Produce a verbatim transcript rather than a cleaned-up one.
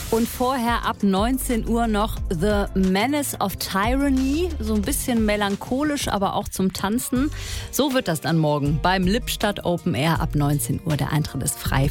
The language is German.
Und vorher ab neunzehn Uhr noch The Menace of Tyranny. So ein bisschen melancholisch, aber auch zum Tanzen. So wird das dann morgen beim Lippstadt Open Air ab neunzehn Uhr. Der Eintritt ist frei.